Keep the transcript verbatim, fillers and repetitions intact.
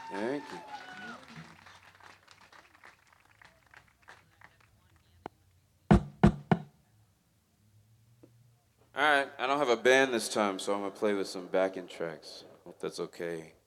Thank you. All right, I don't have a band this time, so I'm gonna play with some backing tracks. Hope that's okay.